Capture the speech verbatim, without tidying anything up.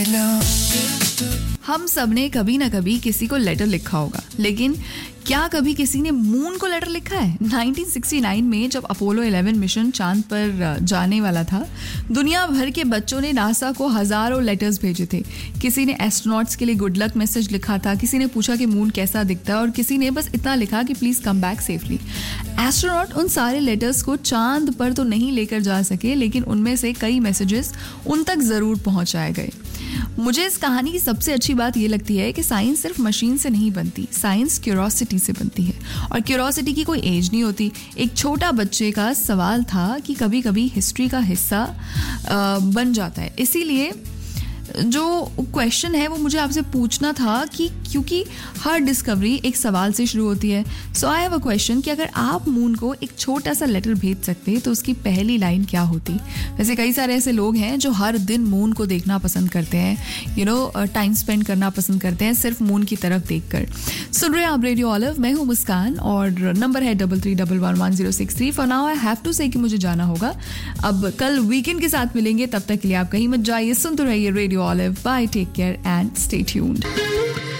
हम सब ने कभी ना कभी किसी को लेटर लिखा होगा, लेकिन क्या कभी किसी ने मून को लेटर लिखा है? नाइनटीन सिक्सटी नाइन में जब अपोलो इलेवन मिशन चांद पर जाने वाला था, दुनिया भर के बच्चों ने नासा को हजारों लेटर्स भेजे थे। किसी ने एस्ट्रोनॉट्स के लिए गुड लक मैसेज लिखा था, किसी ने पूछा कि मून कैसा दिखता है और किसी ने बस इतना लिखा कि please come back safely. Astronaut उन सारे लेटर्स को चांद पर तो नहीं लेकर जा सके, लेकिन उनमें से कई मैसेजेस उन तक जरूर पहुंचाए गए। मुझे इस कहानी की सबसे अच्छी बात ये लगती है कि साइंस सिर्फ मशीन से नहीं बनती, साइंस क्यूरोसिटी से बनती है, और क्यूरोसिटी की कोई एज नहीं होती। एक छोटा बच्चे का सवाल था कि कभी कभी हिस्ट्री का हिस्सा बन जाता है। इसीलिए जो क्वेश्चन है वो मुझे आपसे पूछना था कि क्योंकि हर डिस्कवरी एक सवाल से शुरू होती है। सो आई हैव अ क्वेश्चन कि अगर आप मून को एक छोटा सा लेटर भेज सकते तो उसकी पहली लाइन क्या होती? वैसे कई सारे ऐसे लोग हैं जो हर दिन मून को देखना पसंद करते हैं, यू नो टाइम स्पेंड करना पसंद करते हैं सिर्फ मून की तरफ देखकर। सुन रहे आप रेडियो ऑलिव, मैं हूँ मुस्कान और नंबर है double three double one one zero six three. For now I have to से कि मुझे जाना होगा। अब कल वीकेंड के साथ मिलेंगे, तब तक के लिए आप कहीं मत जाइए, सुनते रहिए radio olive. Bye, take care and stay tuned.